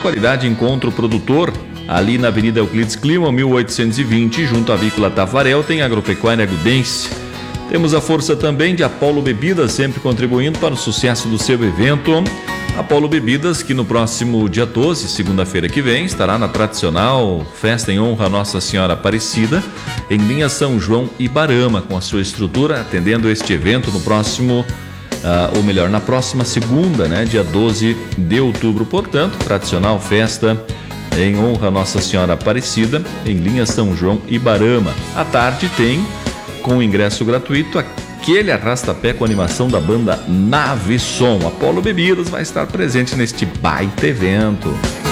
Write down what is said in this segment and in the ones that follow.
qualidade encontra o produtor. Ali na Avenida Euclides Clima, 1820, junto à Avícola Tafarel, tem Agropecuária Agudense. Temos a força também de Apollo Bebidas, sempre contribuindo para o sucesso do seu evento. Apollo Bebidas, que no próximo dia 12, segunda-feira que vem, estará na tradicional festa em honra a Nossa Senhora Aparecida, em linha São João e Barama, com a sua estrutura, atendendo este evento no próximo, na próxima segunda, dia 12 de outubro. Portanto, tradicional festa em honra a Nossa Senhora Aparecida, em linha São João e Barama. À tarde tem, com ingresso gratuito, aquele arrasta-pé com animação da banda Nave Som. Apollo Bebidas vai estar presente neste baita evento.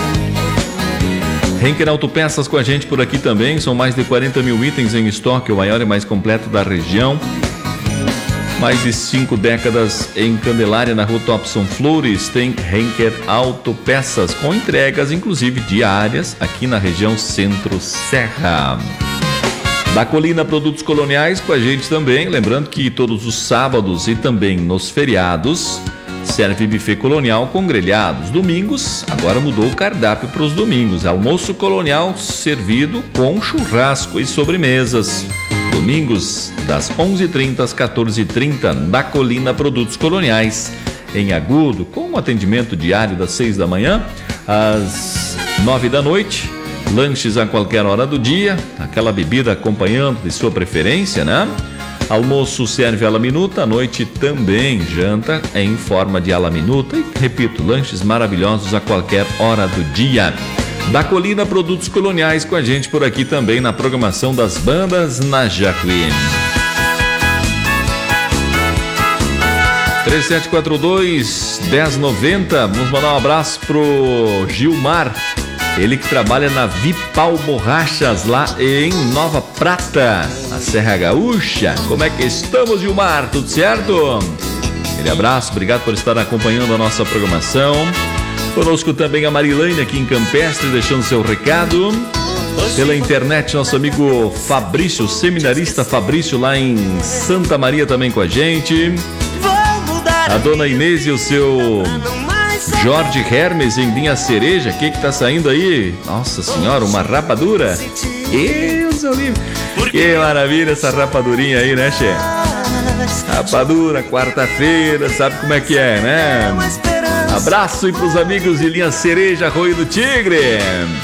Henker Autopeças com a gente por aqui também. São mais de 40 mil itens em estoque, o maior e mais completo da região. Mais de 5 décadas em Candelária, na Rua Thompson Flores, tem Henker Autopeças, com entregas, inclusive diárias, aqui na região Centro-Serra. Da Colina Produtos Coloniais com a gente também, lembrando que todos os sábados e também nos feriados serve buffet colonial com grelhados. Domingos, agora mudou o cardápio para os domingos, almoço colonial servido com churrasco e sobremesas. Domingos, das 11h30 às 14h30, da Colina Produtos Coloniais, em Agudo, com um atendimento diário das 6 da manhã às 9 da noite. Lanches a qualquer hora do dia, aquela bebida acompanhando de sua preferência, Almoço serve à la minuta, à noite também janta em forma de à la minuta. E, repito, lanches maravilhosos a qualquer hora do dia. Da Colina Produtos Coloniais com a gente por aqui também na programação das bandas na Jacuí. 3742-1090. Vamos mandar um abraço pro Gilmar, ele que trabalha na Vipal Borrachas lá em Nova Prata, na Serra Gaúcha. Como é que estamos, Gilmar? Tudo certo? Aquele abraço, obrigado por estar acompanhando a nossa programação. Conosco também a Marilane aqui em Campestre, deixando seu recado. Pela internet, nosso amigo Fabrício, seminarista Fabrício, lá em Santa Maria também com a gente. A dona Inês e o seu Jorge Hermes em linha cereja. O que tá saindo aí? Nossa senhora, uma rapadura. Deus livre. Que maravilha essa rapadurinha aí, né, che? Rapadura, quarta-feira, sabe como é que é, né? Abraço e pros amigos de linha cereja, Arroio do Tigre.